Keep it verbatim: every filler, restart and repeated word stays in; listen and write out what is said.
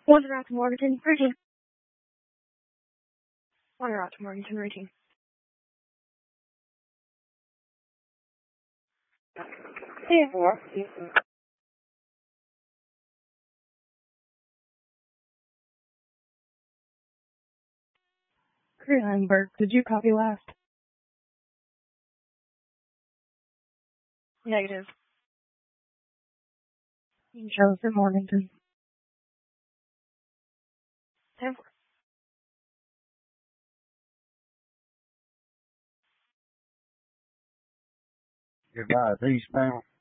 One route to Morganton, routine. One route to Morganton, routine. Yeah. Four. Greenberg, did you copy last? Negative. Shows in Morganton. ten four. Goodbye, peace, panel.